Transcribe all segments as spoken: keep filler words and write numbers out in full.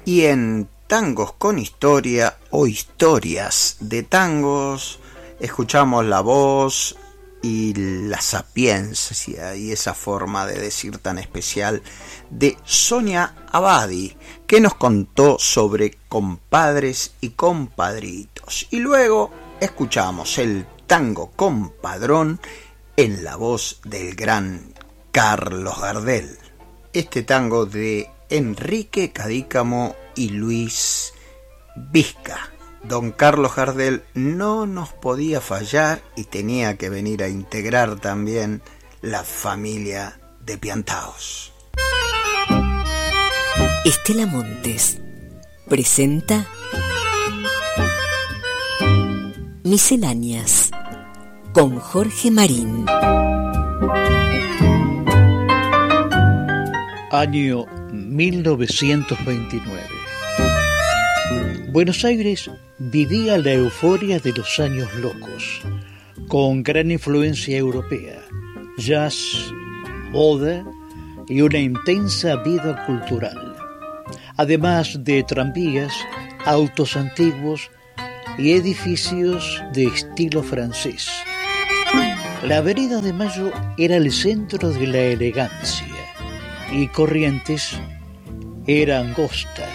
Y en Tangos con Historia o Historias de Tangos, escuchamos la voz y la sapiencia y esa forma de decir tan especial de Sonia Abadi, que nos contó sobre compadres y compadritos. Y luego escuchamos el tango compadrón en la voz del gran Carlos Gardel. Este tango de Enrique Cadícamo y Luis Vizca. Don Carlos Gardel no nos podía fallar y tenía que venir a integrar también la familia de Piantaos. Estela Montes presenta Misceláneas con Jorge Marín. Año mil novecientos veintinueve. Buenos Aires vivía la euforia de los años locos, con gran influencia europea, jazz, moda y una intensa vida cultural, además de tranvías, autos antiguos y edificios de estilo francés. La Avenida de Mayo era el centro de la elegancia y Corrientes era angosta.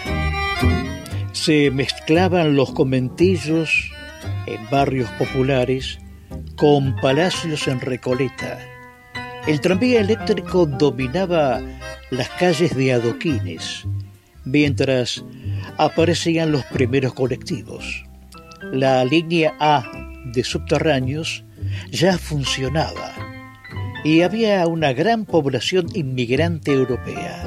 Se mezclaban los conventillos en barrios populares con palacios en Recoleta. El tranvía eléctrico dominaba las calles de adoquines, mientras aparecían los primeros colectivos. La línea A de subterráneos ya funcionaba y había una gran población inmigrante europea.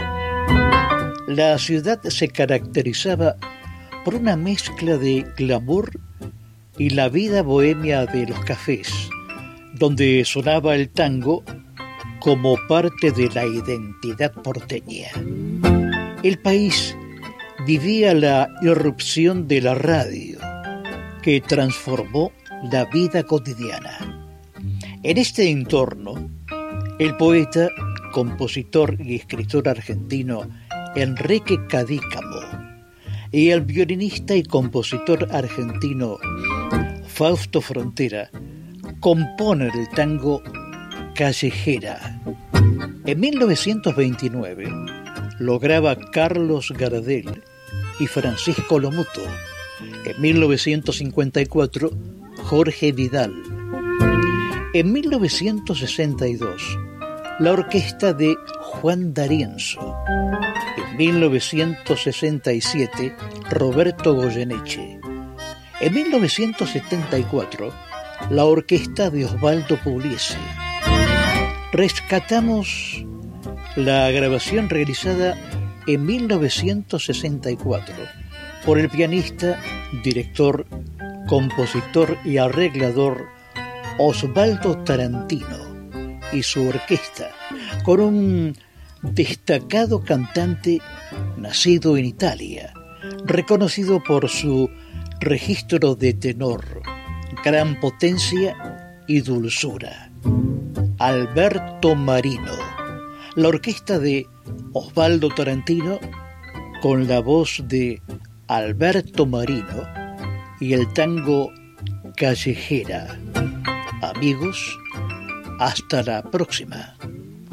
La ciudad se caracterizaba por una mezcla de glamour y la vida bohemia de los cafés, donde sonaba el tango como parte de la identidad porteña. El país vivía la irrupción de la radio, que transformó la vida cotidiana. En este entorno, el poeta, compositor y escritor argentino Enrique Cadícamo y el violinista y compositor argentino Fausto Frontera componen el tango Callejera. En mil novecientos veintinueve lo graba Carlos Gardel y Francisco Lomuto. En mil novecientos cincuenta y cuatro Jorge Vidal. En mil novecientos sesenta y dos la orquesta de Juan D'Arienzo. En mil novecientos sesenta y siete, Roberto Goyeneche. En mil novecientos setenta y cuatro, la orquesta de Osvaldo Pugliese. Rescatamos la grabación realizada en mil novecientos sesenta y cuatro por el pianista, director, compositor y arreglador Osvaldo Tarantino y su orquesta, con un destacado cantante nacido en Italia, reconocido por su registro de tenor, gran potencia y dulzura. Alberto Marino. La orquesta de Osvaldo Tarantino con la voz de Alberto Marino y el tango Callejera. Amigos, hasta la próxima.